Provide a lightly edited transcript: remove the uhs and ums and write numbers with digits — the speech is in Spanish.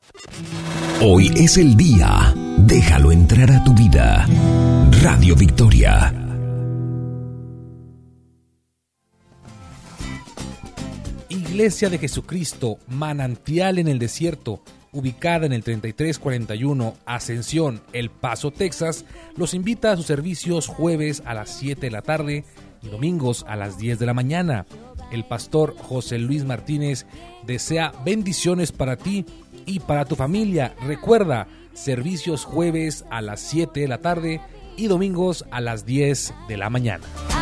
Hoy es el día. Déjalo entrar a tu vida. Radio Victoria. Iglesia de Jesucristo, Manantial en el Desierto, ubicada en el 3341 Ascensión, El Paso, Texas, los invita a sus servicios jueves a las 7 de la tarde y domingos a las 10 de la mañana. El pastor José Luis Martínez desea bendiciones para ti y para tu familia. Recuerda, servicios jueves a las 7 de la tarde y domingos a las 10 de la mañana.